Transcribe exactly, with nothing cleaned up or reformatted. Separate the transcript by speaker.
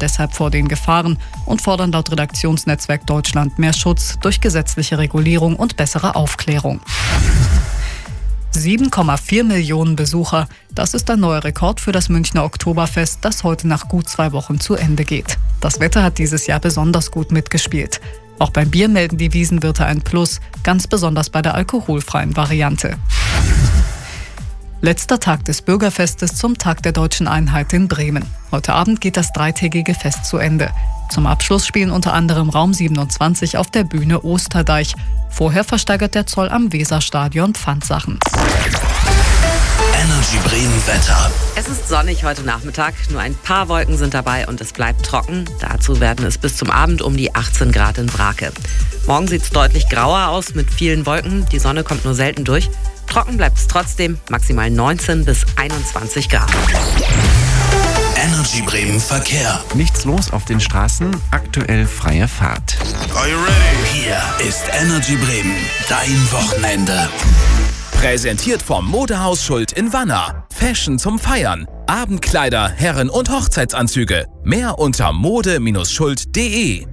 Speaker 1: deshalb vor den Gefahren und fordern laut Redaktionsnetzwerk Deutschland mehr Schutz durch gesetzliche Regulierung und bessere Aufklärung. sieben Komma vier Millionen Besucher. Das ist ein neuer Rekord für das Münchner Oktoberfest, das heute nach gut zwei Wochen zu Ende geht. Das Wetter hat dieses Jahr besonders gut mitgespielt. Auch beim Bier melden die Wiesenwirte ein Plus, ganz besonders bei der alkoholfreien Variante. Letzter Tag des Bürgerfestes zum Tag der Deutschen Einheit in Bremen. Heute Abend geht das dreitägige Fest zu Ende. Zum Abschluss spielen unter anderem Raum siebenundzwanzig auf der Bühne Osterdeich. Vorher versteigert der Zoll am Weserstadion Pfandsachen.
Speaker 2: Energy Bremen Wetter.
Speaker 3: Es ist sonnig heute Nachmittag, nur ein paar Wolken sind dabei und es bleibt trocken. Dazu werden es bis zum Abend um die achtzehn Grad in Brake. Morgen sieht es deutlich grauer aus mit vielen Wolken, die Sonne kommt nur selten durch. Trocken bleibt es trotzdem, maximal neunzehn bis einundzwanzig Grad.
Speaker 2: Energy Bremen Verkehr.
Speaker 4: Nichts los auf den Straßen, aktuell freie Fahrt.
Speaker 2: Are you ready? Hier ist Energy Bremen, dein Wochenende.
Speaker 5: Präsentiert vom Modehaus Schuld in Wanner. Fashion zum Feiern. Abendkleider, Herren- und Hochzeitsanzüge. Mehr unter mode Bindestrich schuld punkt de.